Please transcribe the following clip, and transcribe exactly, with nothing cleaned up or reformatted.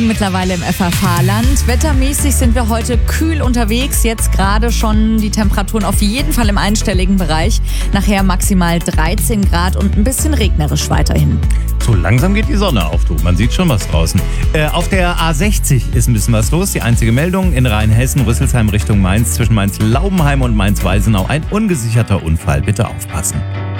Mittlerweile im F F H-Land. Wettermäßig sind wir heute kühl unterwegs. Jetzt gerade schon die Temperaturen auf jeden Fall im einstelligen Bereich. Nachher maximal dreizehn Grad und ein bisschen regnerisch weiterhin. So langsam geht die Sonne auf, du. Man sieht schon was draußen. Äh, auf der A sechzig ist ein bisschen was los. Die einzige Meldung in Rheinhessen, Rüsselsheim Richtung Mainz, zwischen Mainz-Laubenheim und Mainz-Weisenau. Ein ungesicherter Unfall. Bitte aufpassen.